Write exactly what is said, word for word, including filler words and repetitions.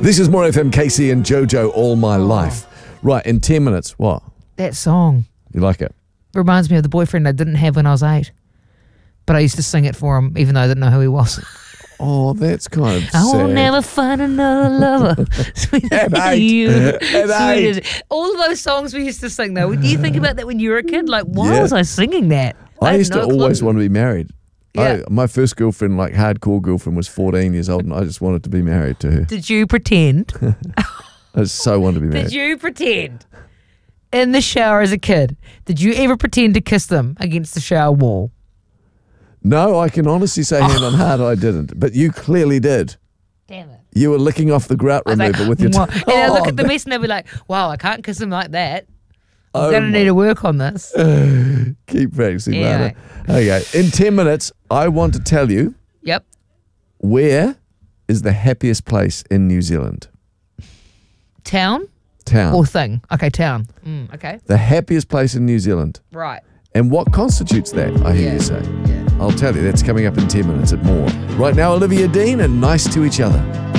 This is More F M, Casey and Jojo, All My Life. Right, in ten minutes, what? That song You like it? reminds me of the boyfriend I didn't have when I was eight. But I used to sing it for him, even though I didn't know who he was. Oh, that's kind of I sad. will never find another lover. Sweet At as eight. you. At Sweet eight. as- All of those songs we used to sing, though. Do you think about that when you were a kid? Like, why Yeah. was I singing that? I had used to no clue. always want to be married. Yeah. I, my first girlfriend, like hardcore girlfriend, was fourteen years old, and I just wanted to be married to her. Did you pretend? I just so wanted to be married. Did you pretend? In the shower as a kid, did you ever pretend to kiss them against the shower wall? No, I can honestly say hand on heart I didn't, but you clearly did. Damn it. You were licking off the grout I was remover like, with your "Mwah." tongue. And I look Oh, at the that- mess and I'd be like, wow, I can't kiss him like that. I'm Oh going to my- need to work on this. Keep practicing, Yeah, Lana. Okay, in ten minutes, I want to tell you Yep. where is the happiest place in New Zealand? Town Town. or thing? Okay, town. Mm, okay. The happiest place in New Zealand. Right. And what constitutes that, I hear Yeah. you say. Yeah. I'll tell you, that's coming up in ten minutes at more. Right now, Olivia Dean and Nice to Each Other.